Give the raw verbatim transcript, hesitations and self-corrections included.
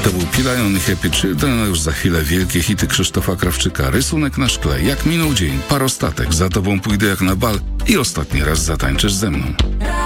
To był Pilion i Happy Children, a już za chwilę wielkie hity Krzysztofa Krawczyka. Rysunek na szkle, Jak minął dzień, Parostatek, Za tobą pójdę jak na bal i Ostatni raz zatańczysz ze mną.